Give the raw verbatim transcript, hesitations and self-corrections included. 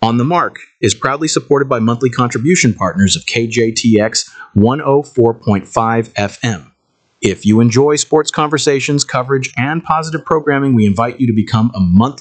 On the Mark is proudly supported by monthly contribution partners of K J T X one oh four point five F M. If you enjoy sports conversations, coverage, and positive programming, we invite you to become a monthly